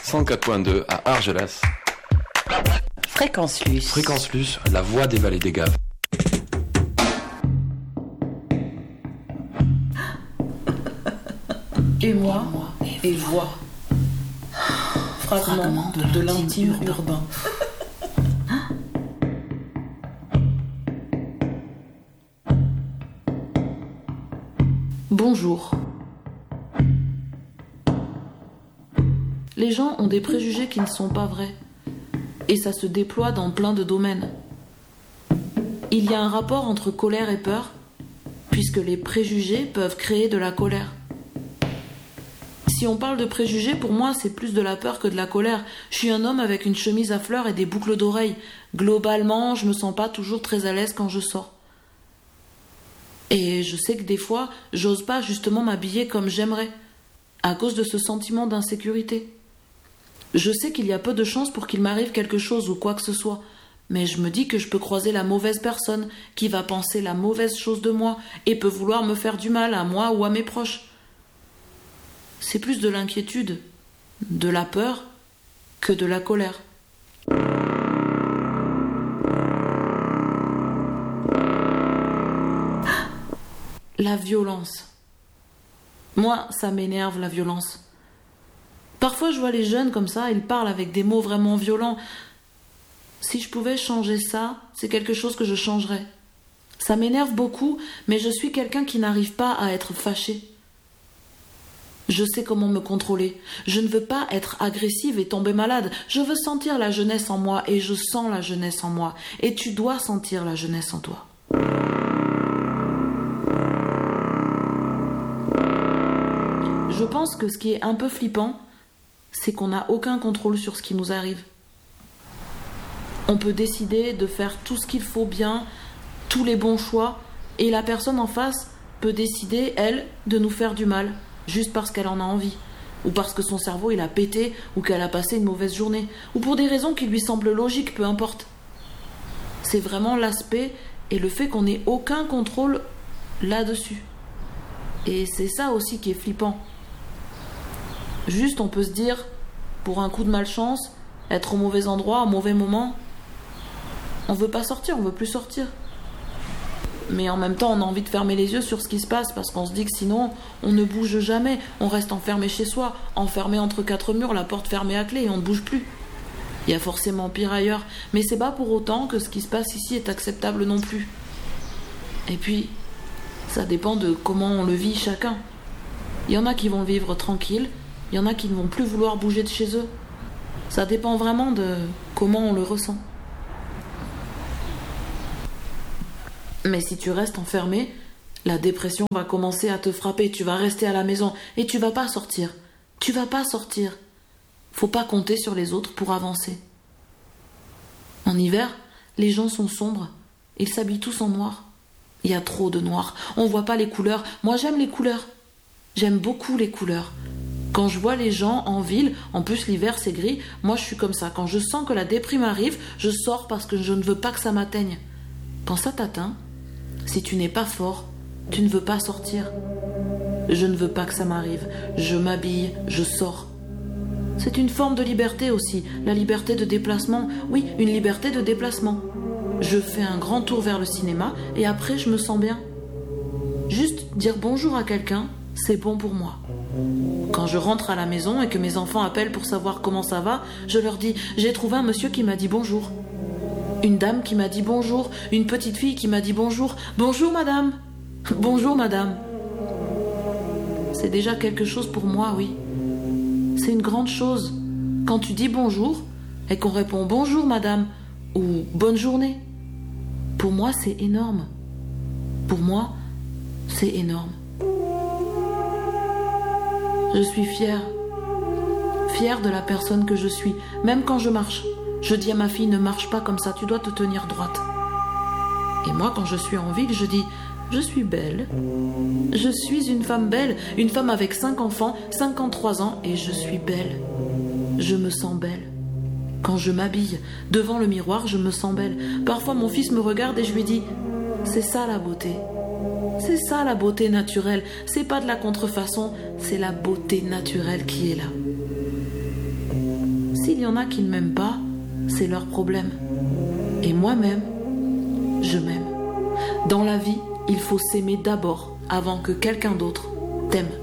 104.2 à Argelas. Fréquence Luce. Fréquence Luce, la voix des vallées des Gaves. Et moi, et voix. Fragment de l'intime urbain. Bonjour. Les gens ont des préjugés qui ne sont pas vrais. Et ça se déploie dans plein de domaines. Il y a un rapport entre colère et peur, puisque les préjugés peuvent créer de la colère. Si on parle de préjugés, pour moi, c'est plus de la peur que de la colère. Je suis un homme avec une chemise à fleurs et des boucles d'oreilles. Globalement, je me sens pas toujours très à l'aise quand je sors. Et je sais que des fois, j'ose pas justement m'habiller comme j'aimerais, à cause de ce sentiment d'insécurité. Je sais qu'il y a peu de chances pour qu'il m'arrive quelque chose ou quoi que ce soit, mais je me dis que je peux croiser la mauvaise personne qui va penser la mauvaise chose de moi et peut vouloir me faire du mal à moi ou à mes proches. C'est plus de l'inquiétude, de la peur, que de la colère. La violence. Moi, ça m'énerve, la violence. Parfois, je vois les jeunes comme ça, ils parlent avec des mots vraiment violents. Si je pouvais changer ça, c'est quelque chose que je changerais. Ça m'énerve beaucoup, mais je suis quelqu'un qui n'arrive pas à être fâché. Je sais comment me contrôler. Je ne veux pas être agressive et tomber malade. Je veux sentir la jeunesse en moi et je sens la jeunesse en moi. Et tu dois sentir la jeunesse en toi. Je pense que ce qui est un peu flippant, c'est qu'on n'a aucun contrôle sur ce qui nous arrive. On peut décider de faire tout ce qu'il faut bien, tous les bons choix, et la personne en face peut décider, elle, de nous faire du mal, juste parce qu'elle en a envie, ou parce que son cerveau il a pété, ou qu'elle a passé une mauvaise journée, ou pour des raisons qui lui semblent logiques, peu importe. C'est vraiment l'aspect et le fait qu'on n'ait aucun contrôle là-dessus. Et c'est ça aussi qui est flippant. Juste, on peut se dire, pour un coup de malchance, être au mauvais endroit, au mauvais moment, on veut pas sortir, on veut plus sortir. Mais en même temps, on a envie de fermer les yeux sur ce qui se passe, parce qu'on se dit que sinon, on ne bouge jamais, on reste enfermé chez soi, enfermé entre quatre murs, la porte fermée à clé, et on ne bouge plus. Il y a forcément pire ailleurs, mais c'est pas pour autant que ce qui se passe ici est acceptable non plus. Et puis, ça dépend de comment on le vit chacun. Il y en a qui vont vivre tranquille, il y en a qui ne vont plus vouloir bouger de chez eux. Ça dépend vraiment de comment on le ressent. Mais si tu restes enfermé, la dépression va commencer à te frapper. Tu vas rester à la maison et tu vas pas sortir. Tu vas pas sortir. Faut pas compter sur les autres pour avancer. En hiver, les gens sont sombres. Ils s'habillent tous en noir. Il y a trop de noir. On voit pas les couleurs. Moi, j'aime les couleurs. J'aime beaucoup les couleurs. Quand je vois les gens en ville, en plus l'hiver c'est gris, moi je suis comme ça. Quand je sens que la déprime arrive, je sors parce que je ne veux pas que ça m'atteigne. Quand ça t'atteint, si tu n'es pas fort, tu ne veux pas sortir. Je ne veux pas que ça m'arrive. Je m'habille, je sors. C'est une forme de liberté aussi, la liberté de déplacement. Oui, une liberté de déplacement. Je fais un grand tour vers le cinéma et après je me sens bien. Juste dire bonjour à quelqu'un, c'est bon pour moi. Quand je rentre à la maison et que mes enfants appellent pour savoir comment ça va, je leur dis « J'ai trouvé un monsieur qui m'a dit bonjour. Une dame qui m'a dit bonjour. Une petite fille qui m'a dit bonjour. Bonjour madame. Bonjour madame. » C'est déjà quelque chose pour moi, oui. C'est une grande chose. Quand tu dis bonjour et qu'on répond bonjour madame ou bonne journée, pour moi c'est énorme. Pour moi, c'est énorme. Je suis fière. Fière de la personne que je suis. Même quand je marche. Je dis à ma fille, ne marche pas comme ça, tu dois te tenir droite. Et moi, quand je suis en ville, je dis, je suis belle. Je suis une femme belle. Une femme avec 5 enfants, 53 ans, et je suis belle. Je me sens belle. Quand je m'habille devant le miroir, je me sens belle. Parfois, mon fils me regarde et je lui dis, c'est ça la beauté. C'est ça la beauté naturelle. C'est pas de la contrefaçon, c'est la beauté naturelle qui est là. S'il y en a qui ne m'aiment pas, c'est leur problème. Et moi-même, je m'aime. Dans la vie, il faut s'aimer d'abord avant que quelqu'un d'autre t'aime.